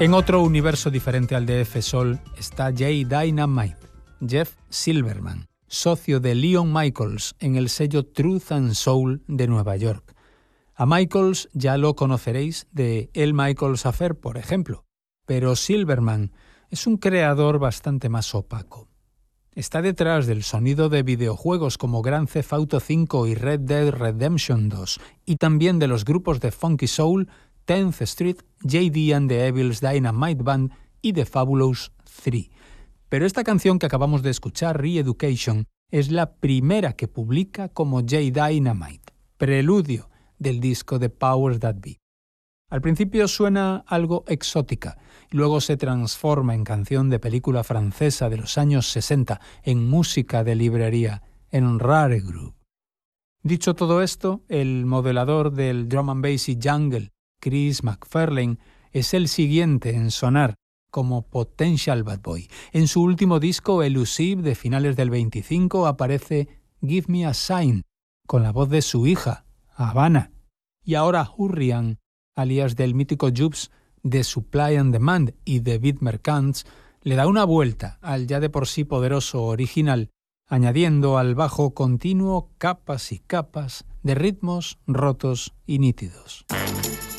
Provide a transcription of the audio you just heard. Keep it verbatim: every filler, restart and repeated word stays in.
En otro universo diferente al de F-Sol está J Dynamite, Jeff Silverman, socio de Leon Michaels en el sello Truth and Soul de Nueva York. A Michaels ya lo conoceréis de El Michaels Affair, por ejemplo, pero Silverman es un creador bastante más opaco. Está detrás del sonido de videojuegos como Grand Theft Auto cinco y Red Dead Redemption dos, y también de los grupos de Funky Soul, tenth Street, J D and the Evil's Dynamite Band y The Fabulous three. Pero esta canción que acabamos de escuchar, Re-Education, es la primera que publica como J Dynamite, preludio del disco The Powers That Be. Al principio suena algo exótica, luego se transforma en canción de película francesa de los años sesenta, en música de librería, en rare groove. Dicho todo esto, el modelador del drum and bass y jungle, Chris McFarlane, es el siguiente en sonar como Potential Bad Boy. En su último disco, Elusive, de finales del veinticinco, aparece Give Me a Sign, con la voz de su hija, Havana. Y ahora Hurrian, alias del mítico Jubes de Supply and Demand y de Beat Mercants, le da una vuelta al ya de por sí poderoso original, añadiendo al bajo continuo capas y capas de ritmos rotos y nítidos.